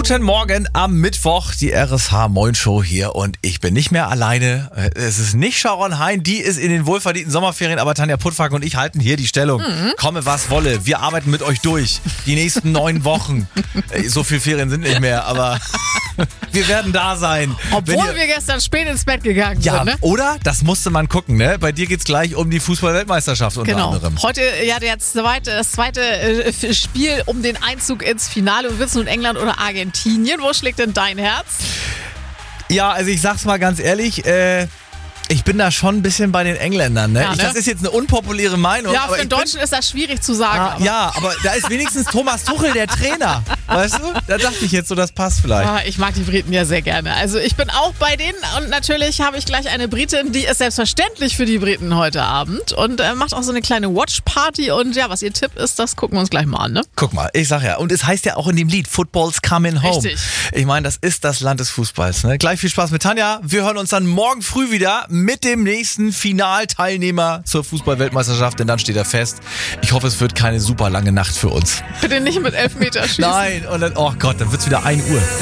Guten Morgen am Mittwoch, die RSH Moin Show hier und ich bin nicht mehr alleine. Es ist nicht Sharon Hein, die ist in den wohlverdienten Sommerferien, aber Tanja Puttwag und ich halten hier die Stellung. Komme was wolle, wir arbeiten mit euch durch. Die nächsten 9 Wochen. So viel Ferien sind nicht mehr, aber wir werden da sein. Obwohl wir gestern spät ins Bett gegangen sind, ne? Oder? Das musste man gucken, ne? Bei dir geht's gleich um die Fußball-Weltmeisterschaft unter anderem. Heute das zweite Spiel um den Einzug ins Finale. Und willst du in England oder Argentinien? Wo schlägt denn dein Herz? Ja, also ich sag's mal ganz ehrlich, ich bin da schon ein bisschen bei den Engländern, ne? Ja, ne? Das ist jetzt eine unpopuläre Meinung. Ja, aber für den Deutschen ist das schwierig zu sagen. Aber da ist wenigstens Thomas Tuchel der Trainer. Weißt du? Da dachte ich jetzt so, das passt vielleicht. Ich mag die Briten ja sehr gerne. Also ich bin auch bei denen und natürlich habe ich gleich eine Britin, die ist selbstverständlich für die Briten heute Abend und macht auch so eine kleine Watch-Party und ja, was ihr Tipp ist, das gucken wir uns gleich mal an, ne? Guck mal, ich sag ja, und es heißt ja auch in dem Lied, Football's coming home. Richtig. Ich meine, das ist das Land des Fußballs, ne? Gleich viel Spaß mit Tanja. Wir hören uns dann morgen früh wieder mit dem nächsten Finalteilnehmer zur Fußball-Weltmeisterschaft, denn dann steht er fest. Ich hoffe, es wird keine super lange Nacht für uns. Bitte nicht mit Elfmeterschießen. Nein, und dann, oh Gott, dann wird's wieder 1 Uhr.